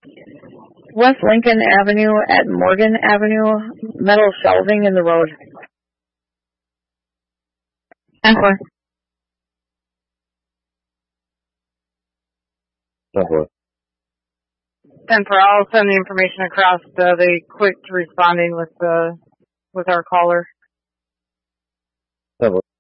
West Lincoln Avenue at Morgan Avenue, metal shelving in the road. 10-4. 10-4. 10 for all. Send the information across. They quit responding with our caller. 10-4.